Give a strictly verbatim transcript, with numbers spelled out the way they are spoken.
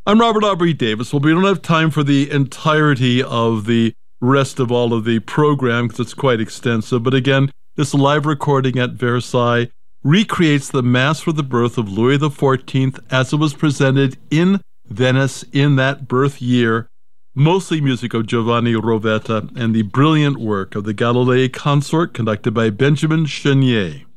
I'm Robert Aubrey Davis. Well, we don't have time for the entirety of the rest of all of the program because it's quite extensive. But again, this live recording at Versailles recreates the Mass for the birth of Louis the fourteenth as it was presented in Venice in that birth year, mostly music of Giovanni Rovetta and the brilliant work of the Galilei Consort conducted by Benjamin Chenier.